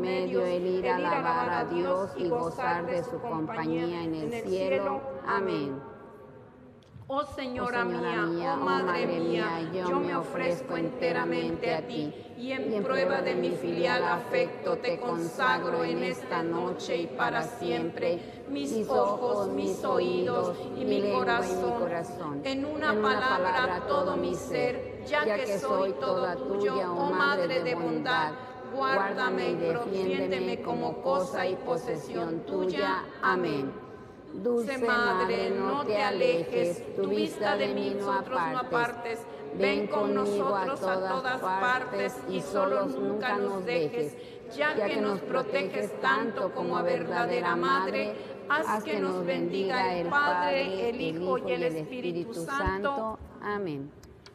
remedio el ir a alabar a Dios y gozar de su compañía en el cielo. Amén. Oh Señora mía, oh Madre mía, yo me ofrezco enteramente a ti, y en prueba de mi filial afecto te consagro en esta noche y para siempre mis ojos, mis oídos y mi corazón, en una palabra todo mi ser, ya que soy toda tuya, oh Madre de bondad, guárdame y defiéndeme como cosa y posesión tuya. Amén. Dulce Madre, no te alejes, tu vista de mí no apartes. Ven con nosotros a todas partes y solos nunca nos dejes. Ya que nos proteges tanto como a verdadera Madre, haz que nos bendiga el Padre, el Hijo y el Espíritu Santo. Amén.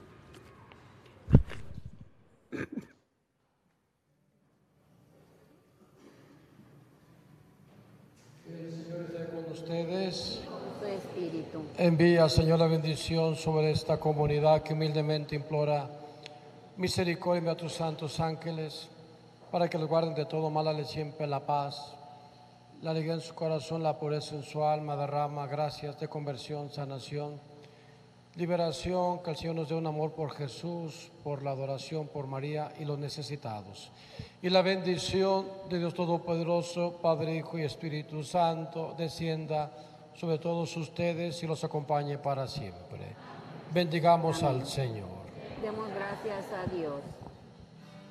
Ustedes, su espíritu. Envía, Señor, la bendición sobre esta comunidad que humildemente implora misericordia a tus santos ángeles para que los guarden de todo mal, dale siempre la paz, la alegría en su corazón, la pureza en su alma, derrama gracias de conversión, sanación, liberación, que el Señor nos dé un amor por Jesús, por la adoración, por María y los necesitados. Y la bendición de Dios Todopoderoso, Padre, Hijo y Espíritu Santo, descienda sobre todos ustedes y los acompañe para siempre. Bendigamos al Señor. Demos gracias a Dios.